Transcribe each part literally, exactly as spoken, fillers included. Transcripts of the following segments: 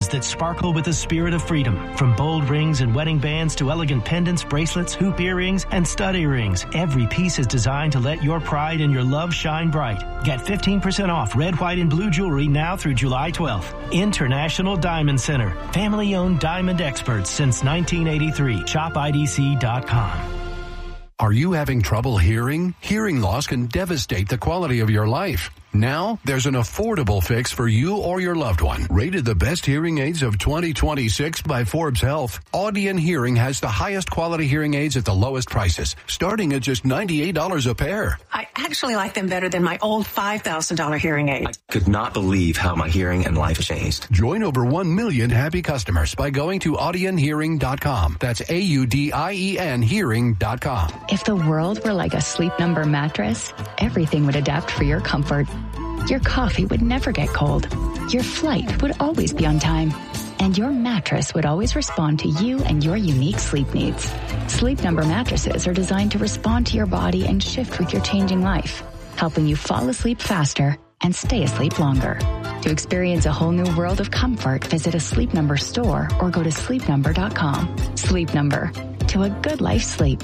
earrings that sparkle with the spirit of freedom. From bold rings and wedding bands to elegant pendants, bracelets, hoop earrings, and stud earrings, every piece is designed to let your pride and your love shine bright. Get fifteen percent off red, white, and blue jewelry now through July twelfth. International Diamond Center. Family-owned diamond experts since nineteen eighty-three. shop I D C dot com. Are you having trouble hearing? Hearing loss can devastate the quality of your life. Now, there's an affordable fix for you or your loved one. Rated the best hearing aids of twenty twenty-six by Forbes Health, Audion Hearing has the highest quality hearing aids at the lowest prices, starting at just ninety-eight dollars a pair. I actually like them better than my old five thousand dollars hearing aid. I could not believe how my hearing and life changed. Join over one million happy customers by going to audion hearing dot com. That's A U D I E N hearing dot com. If the world were like a Sleep Number mattress, everything would adapt for your comfort. Your coffee would never get cold. Your flight would always be on time. And your mattress would always respond to you and your unique sleep needs. Sleep Number mattresses are designed to respond to your body and shift with your changing life, helping you fall asleep faster and stay asleep longer. To experience a whole new world of comfort, visit a Sleep Number store or go to sleep number dot com. Sleep Number. To a good life sleep.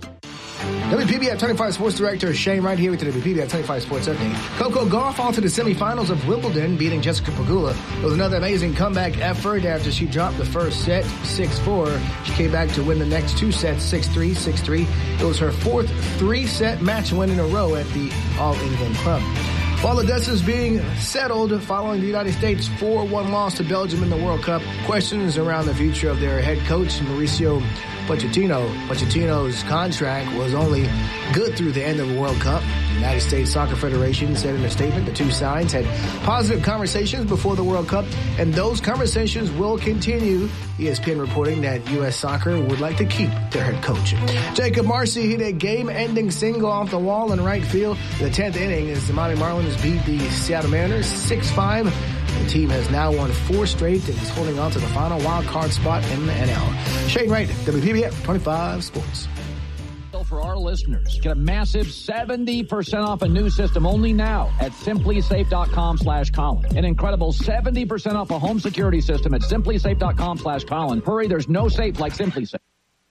W P B F twenty-five Sports Director Shane Wright here with the W P B F twenty-five Sports Update. Coco Gauff on to the semifinals of Wimbledon, beating Jessica Pegula. It was another amazing comeback effort after she dropped the first set six four. She came back to win the next two sets six three, six three. It was her fourth three-set match win in a row at the All-England Club. While the dust is being settled following the United States four one loss to Belgium in the World Cup, questions around the future of their head coach, Mauricio Pochettino. Pochettino's contract was only good through the end of the World Cup. The United States Soccer Federation said in a statement the two sides had positive conversations before the World Cup, and those conversations will continue. E S P N reporting that U S Soccer would like to keep their head coach. Jacob Marcy hit a game-ending single off the wall in right field in the tenth inning as the Miami Marlins beat the Seattle Mariners six five. The team has now won four straight and is holding on to the final wild card spot in the N L. Shane Wright, W P B F twenty-five Sports. For our listeners, get a massive seventy percent off a new system only now at simply safe dot com slash Colin. An incredible seventy percent off a home security system at simply safe dot com slash Colin. Hurry, there's no safe like SimpliSafe.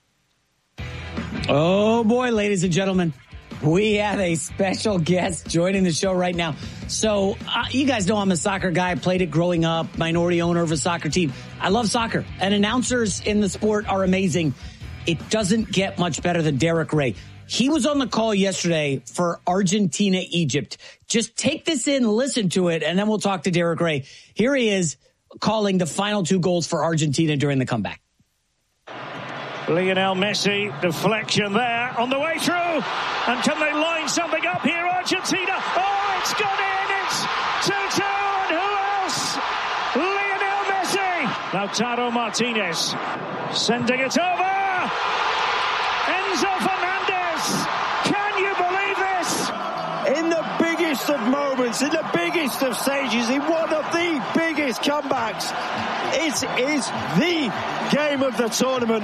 Oh boy, ladies and gentlemen, we have a special guest joining the show right now. So uh, you guys know I'm a soccer guy. I played it growing up, minority owner of a soccer team. I love soccer, and announcers in the sport are amazing. It doesn't get much better than Derek Ray. He was on the call yesterday for Argentina, Egypt. Just take this in, listen to it, and then we'll talk to Derek Ray. Here he is calling the final two goals for Argentina during the comeback. Lionel Messi, deflection there on the way through. And can they line something up here, Argentina? Oh, it's gone in. It's two two. And who else? Lionel Messi. Lautaro Martinez sending it over. Enzo Fernandez. Can you believe this? In the biggest of moments, in the biggest of stages, in one of the biggest comebacks, it is the game of the tournament.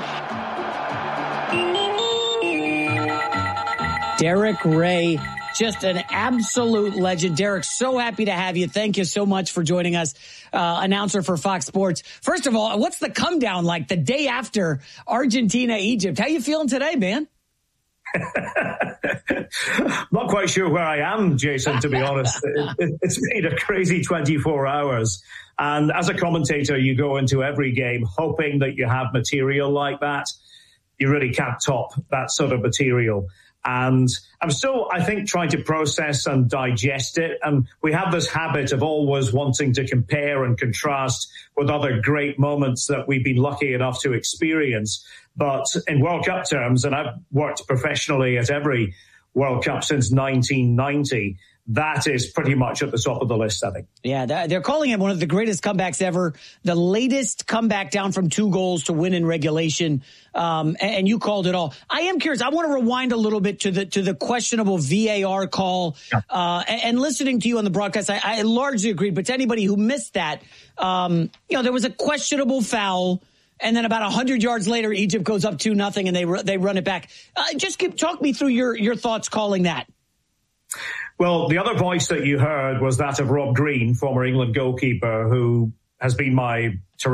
Derek Ray, just an absolute legend. Derek, so happy to have you. Thank you so much for joining us, uh, announcer for Fox Sports. First of all, what's the come down like the day after Argentina, Egypt? How you feeling today, man? Not quite sure where I am, Jason, to be honest. It, it, it's been a crazy twenty-four hours. And as a commentator, you go into every game hoping that you have material like that. You really can't top that sort of material. And I'm still, I think, trying to process and digest it. And we have this habit of always wanting to compare and contrast with other great moments that we've been lucky enough to experience. But in World Cup terms, and I've worked professionally at every World Cup since nineteen ninety, that is pretty much at the top of the list, I think. Yeah, they're calling it one of the greatest comebacks ever. The latest comeback down from two goals to win in regulation. Um, and you called it all. I am curious. I want to rewind a little bit to the to the questionable V A R call. Yeah. Uh, and, and listening to you on the broadcast, I, I largely agreed. But to anybody who missed that, um, you know, there was a questionable foul. And then about one hundred yards later, Egypt goes up two nothing and they they run it back. Uh, just give, talk me through your, your thoughts calling that. Well, the other voice that you heard was that of Rob Green, former England goalkeeper, who has been my